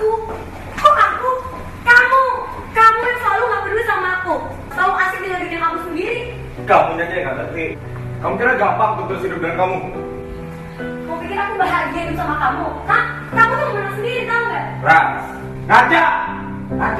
Kok aku? Kamu yang selalu gak peduli sama aku. Selalu asik dengan diri kamu sendiri. Kamu aja yang gak ngerti. Kamu kira gampang untuk terus hidup dengan kamu? Kau pikir aku bahagia hidup sama kamu? Hah? Kamu tuh menang sendiri, tau gak? Ras, ngaca!